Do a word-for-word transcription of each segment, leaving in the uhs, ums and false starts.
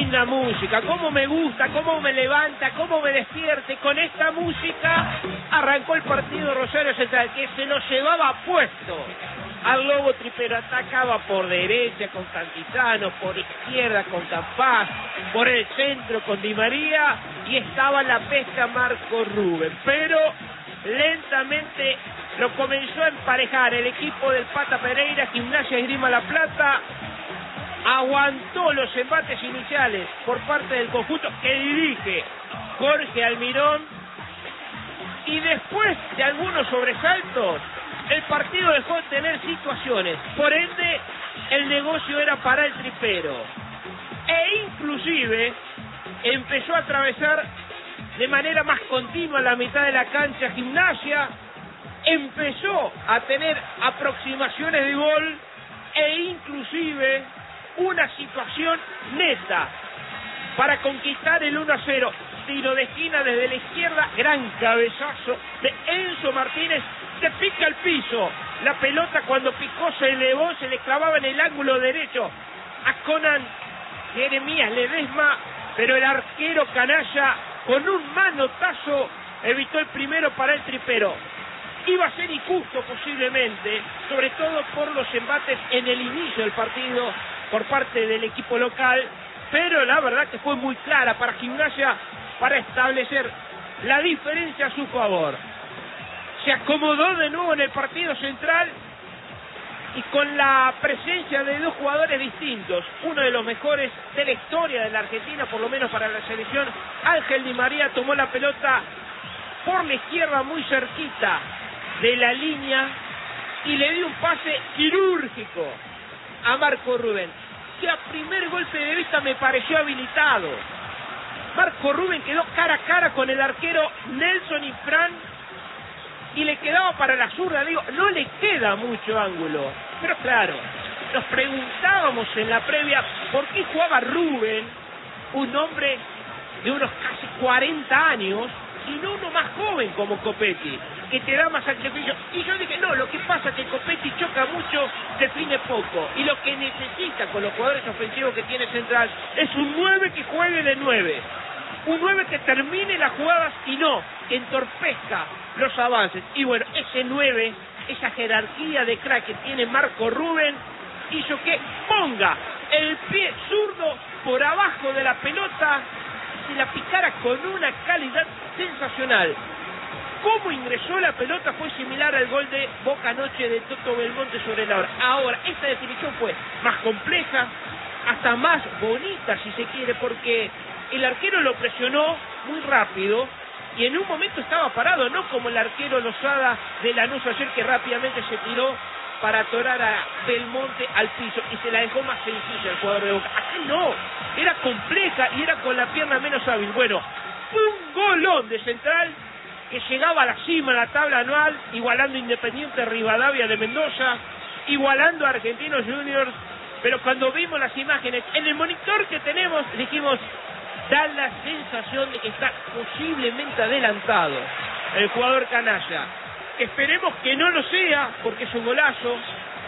linda música, cómo me gusta, cómo me levanta, cómo me despierte. Con esta música arrancó el partido Rosario Central, que se lo llevaba puesto al Lobo Tripero. Atacaba por derecha con Cantizano, por izquierda con Campaz, por el centro con Di María, y estaba la pesca Marco Rubén. Pero lentamente lo comenzó a emparejar el equipo del Pata Pereira. Gimnasia Esgrima La Plata aguantó los embates iniciales por parte del conjunto que dirige Jorge Almirón, y después de algunos sobresaltos el partido dejó de tener situaciones, por ende el negocio era para el Tripero, e inclusive empezó a atravesar de manera más continua la mitad de la cancha Gimnasia, empezó a tener aproximaciones de gol e inclusive una situación neta para conquistar el uno a cero. Tiro de esquina desde la izquierda, gran cabezazo de Enzo Martínez, que pica el piso. La pelota cuando picó se elevó, se le clavaba en el ángulo derecho a Conan Jeremías Ledesma, pero el arquero canalla con un manotazo evitó el primero para el Tripero. Iba a ser injusto posiblemente, sobre todo por los embates en el inicio del partido por parte del equipo local, pero la verdad que fue muy clara para Gimnasia para establecer la diferencia a su favor. Se acomodó de nuevo en el partido central y con la presencia de dos jugadores distintos, uno de los mejores de la historia de la Argentina, por lo menos para la selección, Ángel Di María, tomó la pelota por la izquierda muy cerquita de la línea y le dio un pase quirúrgico a Marco Rubén, que a primer golpe de vista me pareció habilitado. Marco Rubén quedó cara a cara con el arquero Nelson Ifrán y le quedaba para la zurda. Digo, no le queda mucho ángulo, pero claro, nos preguntábamos en la previa por qué jugaba Rubén, un hombre de unos casi cuarenta años, y no uno más joven como Copetti, que te da más sacrificio. Y yo dije, no, lo que pasa es que Copetti choca mucho, define poco, y lo que necesita con los jugadores ofensivos que tiene Central es un nueve que juegue de nueve, un nueve que termine las jugadas y no que entorpezca los avances. Y bueno, ese nueve, esa jerarquía de crack que tiene Marco Rubén, hizo que ponga el pie zurdo por abajo de la pelota y se la picara con una calidad sensacional. Cómo ingresó la pelota fue similar al gol de Boca Noche de Toto Belmonte sobre la hora. Ahora, esta definición fue más compleja, hasta más bonita si se quiere, porque el arquero lo presionó muy rápido y en un momento estaba parado, no como el arquero Lozada de Lanús ayer, que rápidamente se tiró para atorar a Belmonte al piso y se la dejó más sencilla el jugador de Boca. Aquí no, era compleja y era con la pierna menos hábil. Bueno, un golón de Central que llegaba a la cima de la tabla anual, igualando Independiente Rivadavia de Mendoza, igualando a Argentinos Juniors, pero cuando vimos las imágenes en el monitor que tenemos, dijimos, da la sensación de que está posiblemente adelantado el jugador canalla. Esperemos que no lo sea, porque es un golazo,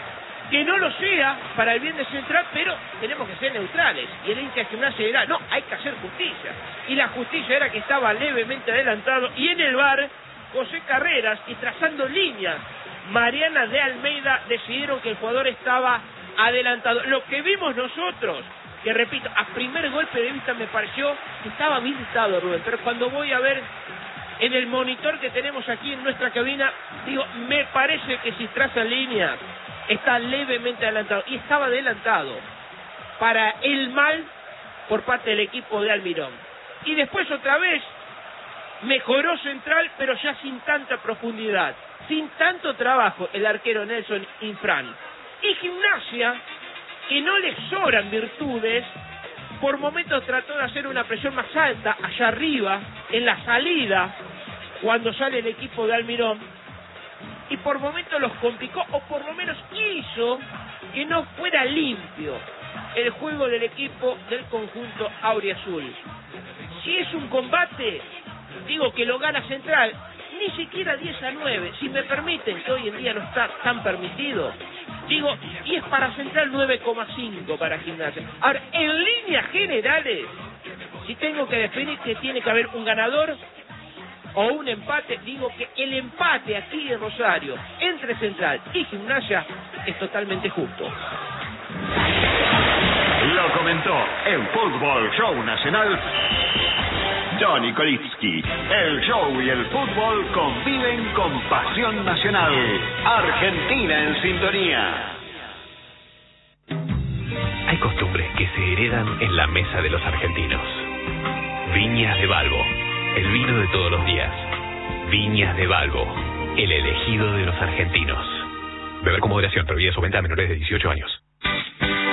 que no lo sea para el bien de Central, pero tenemos que ser neutrales. Y el hincha de Gimnasia dirá, no, hay que hacer justicia. Y la justicia era que estaba levemente adelantado, y en el V A R, José Carreras, y trazando líneas, Mariana de Almeida decidieron que el jugador estaba adelantado. Lo que vimos nosotros, que repito, a primer golpe de vista me pareció que estaba habilitado Rubén, pero cuando voy a ver en el monitor que tenemos aquí en nuestra cabina, digo, me parece que si trazan líneas está levemente adelantado, y estaba adelantado para el mal por parte del equipo de Almirón. Y después otra vez mejoró Central, pero ya sin tanta profundidad, sin tanto trabajo el arquero Nelson Infran. Y Gimnasia, que no le sobran virtudes, por momentos trató de hacer una presión más alta allá arriba, en la salida, cuando sale el equipo de Almirón, y por momentos los complicó, o por lo menos hizo que no fuera limpio el juego del equipo del conjunto auriazul. Si es un combate, digo que lo gana Central, ni siquiera diez a nueve, si me permiten, que hoy en día no está tan permitido. Digo, y es para Central nueve coma cinco para Gimnasia. Ahora, en líneas generales, si tengo que definir que tiene que haber un ganador o un empate, digo que el empate aquí en Rosario entre Central y Gimnasia es totalmente justo. Lo comentó en Fútbol Show Nacional Johnny Kolitsky. El show y el fútbol conviven con pasión nacional. Argentina en sintonía. Hay costumbres que se heredan en la mesa de los argentinos. Viñas de Balbo, el vino de todos los días. Viñas de Balbo, el elegido de los argentinos. Beber con moderación, prohibida su venta a menores de dieciocho años.